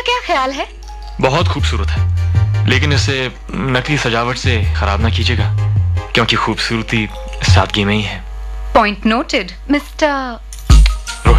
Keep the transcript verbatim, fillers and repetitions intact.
क्या ख्याल है? बहुत खूबसूरत है, लेकिन इसे नकली सजावट से खराब ना कीजिएगा, क्योंकि खूबसूरती सादगी में ही है। Point noted, mister